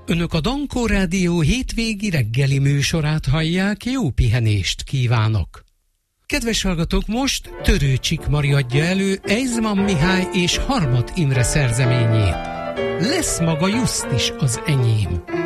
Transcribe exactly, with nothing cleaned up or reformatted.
Önök a Dankó Rádió hétvégi reggeli műsorát hallják, jó pihenést kívánok! Kedves hallgatók, most Törőcsik Mari adja elő Eizman Mihály és Harmat Imre szerzeményét. Lesz maga just is az enyém.